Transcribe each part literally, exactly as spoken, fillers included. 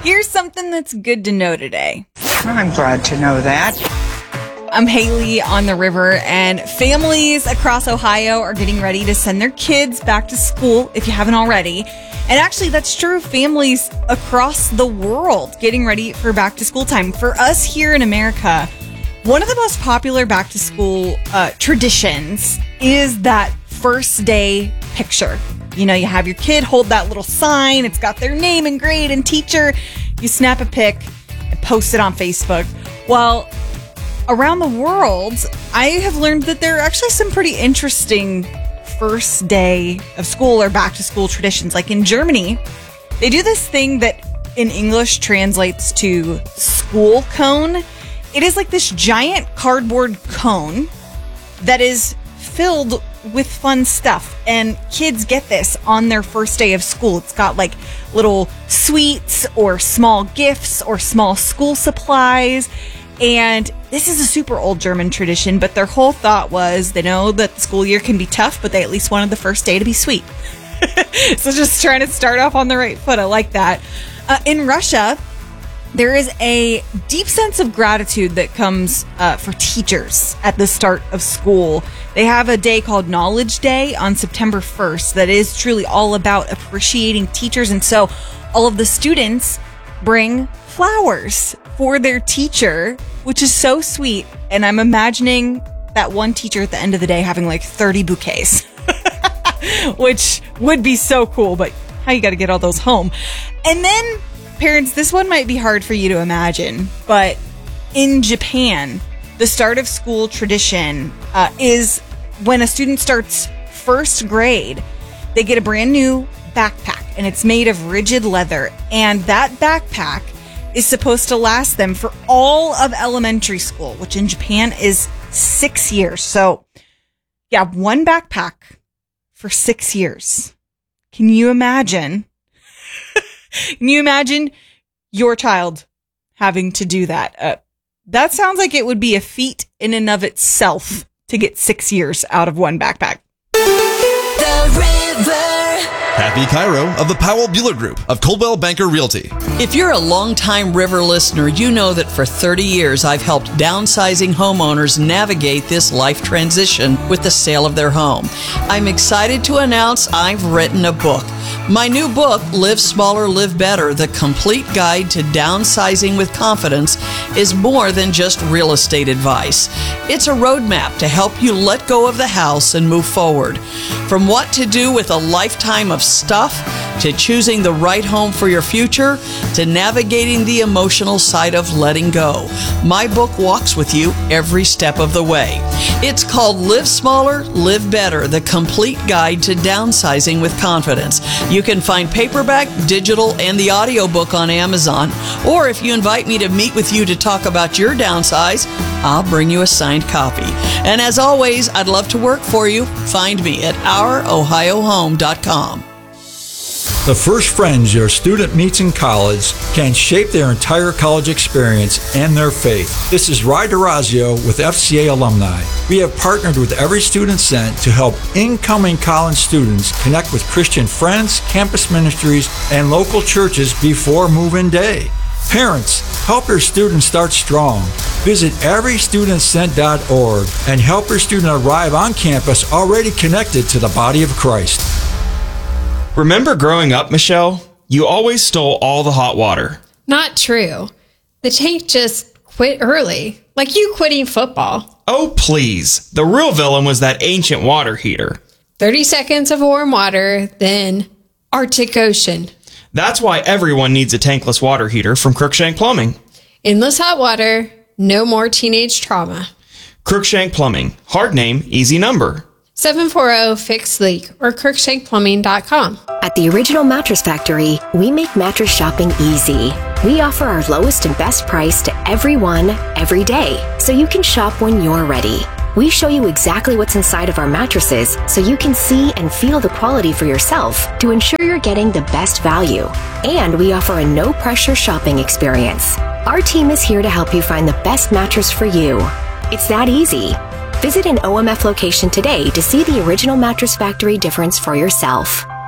Here's something that's good to know today. I'm glad to know that. I'm Haley on the river, and families across Ohio are getting ready to send their kids back to school, if you haven't already. And actually, that's true. Families across the world getting ready for back to school time. For us here in America, one of the most popular back to school uh, traditions is that first day picture. You know, you have your kid hold that little sign. It's got their name and grade and teacher. You snap a pic and post it on Facebook. Well, around the world, I have learned that there are actually some pretty interesting first day of school or back to school traditions. Like in Germany, they do this thing that in English translates to school cone. It is like this giant cardboard cone that is filled with fun stuff, and kids get this on their first day of school. It's got like little sweets or small gifts or small school supplies. And this is a super old German tradition, but their whole thought was they know that the school year can be tough, but they at least wanted the first day to be sweet. So just trying to start off on the right foot. I like that. Uh, in Russia, there is a deep sense of gratitude that comes uh, for teachers at the start of school. They have a day called Knowledge Day on September first that is truly all about appreciating teachers. And so all of the students bring flowers for their teacher, which is so sweet. And I'm imagining that one teacher at the end of the day having like thirty bouquets, which would be so cool. But how you got to get all those home. And then parents, this one might be hard for you to imagine, but in Japan, the start of school tradition uh, is when a student starts first grade, they get a brand new backpack, and it's made of rigid leather. And that backpack is supposed to last them for all of elementary school, which in Japan is six years. So yeah, one backpack for six years. Can you imagine? Can you imagine your child having to do that? Uh, that sounds like it would be a feat in and of itself to get six years out of one backpack. The river. Happy Cairo of the Powell Bueller Group of Coldwell Banker Realty. If you're a longtime River listener, you know that for thirty years I've helped downsizing homeowners navigate this life transition with the sale of their home. I'm excited to announce I've written a book. My new book, Live Smaller, Live Better, The Complete Guide to Downsizing with Confidence, is more than just real estate advice. It's a roadmap to help you let go of the house and move forward. From what to do with a lifetime of stuff, to choosing the right home for your future, to navigating the emotional side of letting go. My book walks with you every step of the way. It's called Live Smaller, Live Better, The Complete Guide to Downsizing with Confidence. You can find paperback, digital, and the audiobook on Amazon. Or if you invite me to meet with you to talk about your downsize, I'll bring you a signed copy. And as always, I'd love to work for you. Find me at our ohio home dot com. The first friends your student meets in college can shape their entire college experience and their faith. This is Ry DeRazio with F C A Alumni. We have partnered with Every Student Sent to help incoming college students connect with Christian friends, campus ministries, and local churches before move-in day. Parents, help your students start strong. Visit every student sent dot org and help your student arrive on campus already connected to the body of Christ. Remember growing up, Michelle? You always stole all the hot water. Not true. The tank just quit early, like you quitting football. Oh, please. The real villain was that ancient water heater. thirty seconds of warm water, then Arctic Ocean. That's why everyone needs a tankless water heater from Crookshank Plumbing. Endless hot water, no more teenage trauma. Crookshank Plumbing. Hard name, easy number. seven four zero, fix leak or crookshank plumbing dot com. At the Original Mattress Factory, we make mattress shopping easy. We offer our lowest and best price to everyone, every day, so you can shop when you're ready. We show you exactly what's inside of our mattresses so you can see and feel the quality for yourself to ensure you're getting the best value. And we offer a no-pressure shopping experience. Our team is here to help you find the best mattress for you. It's that easy. Visit an O M F location today to see the Original Mattress Factory difference for yourself.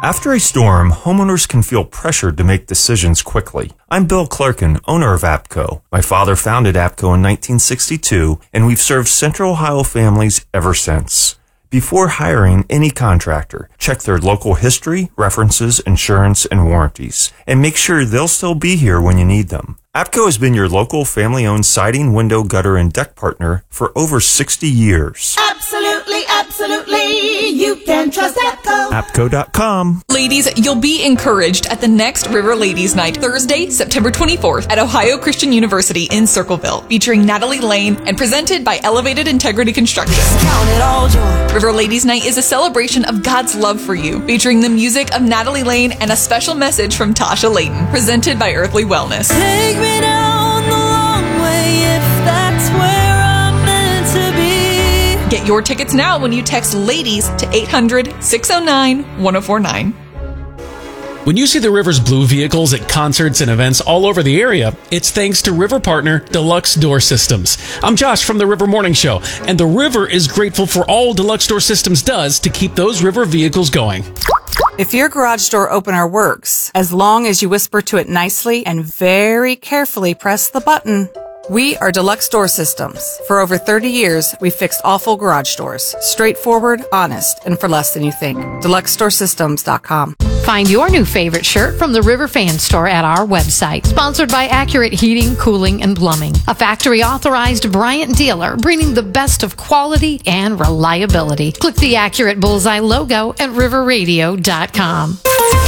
After a storm, homeowners can feel pressured to make decisions quickly. I'm Bill Clerkin, owner of APCO. My father founded APCO in nineteen sixty-two, and we've served Central Ohio families ever since. Before hiring any contractor, check their local history, references, insurance, and warranties, and make sure they'll still be here when you need them. APCO has been your local family-owned siding, window, gutter, and deck partner for over sixty years. Absolutely, absolutely. You can trust APCO. APCO dot com. Ladies, you'll be encouraged at the next River Ladies Night, Thursday, September twenty-fourth at Ohio Christian University in Circleville, featuring Natalie Lane and presented by Elevated Integrity Construction. Count it all joy. River Ladies Night is a celebration of God's love for you, featuring the music of Natalie Lane and a special message from Tasha Layton, presented by Earthly Wellness. Take me down the long way if that's where I'm meant to be. Get your tickets now when you text LADIES to eight hundred, six oh nine, one oh four nine. When you see the River's blue vehicles at concerts and events all over the area, it's thanks to River partner Deluxe Door Systems. I'm Josh from the River Morning Show, and the River is grateful for all Deluxe Door Systems does to keep those River vehicles going. If your garage door opener works, as long as you whisper to it nicely and very carefully press the button. We are Deluxe Door Systems. For over thirty years, we've fixed awful garage doors. Straightforward, honest, and for less than you think. Deluxe Door Systems dot com. Find your new favorite shirt from the River Fan Store at our website. Sponsored by Accurate Heating, Cooling, and Plumbing. A factory-authorized Bryant dealer, bringing the best of quality and reliability. Click the Accurate Bullseye logo at river radio dot com.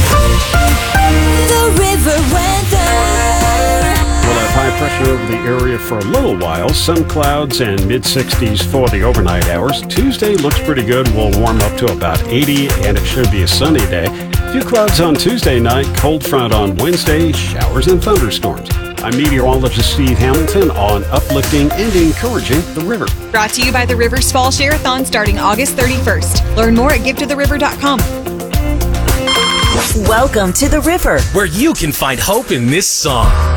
The River Weather. We'll have high pressure over the area for a little while. Some clouds and mid sixties for the overnight hours. Tuesday looks pretty good. We'll warm up to about eighty, and it should be a sunny day. A few clouds on Tuesday night, cold front on Wednesday, showers and thunderstorms. I'm meteorologist Steve Hamilton on uplifting and encouraging the river. Brought to you by the River's Fall Share-a-thon starting August thirty-first. Learn more at give to the river dot com. Welcome to the River, where you can find hope in this song.